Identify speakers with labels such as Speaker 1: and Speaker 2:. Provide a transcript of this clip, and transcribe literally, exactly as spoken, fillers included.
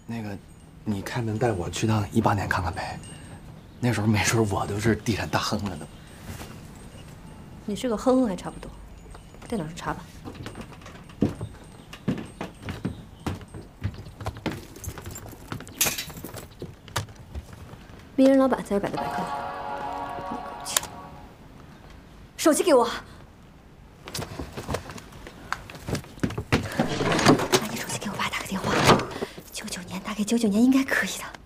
Speaker 1: 那个，你开门带我去趟一八年看看呗，那时候没准我都是地产大亨了都。
Speaker 2: 你是个哼哼还差不多，电脑上查吧。名人老板在这摆在百科里，你给我去。手机给我。拿你手机给我爸打个电话，九九年打给九九年应该可以的。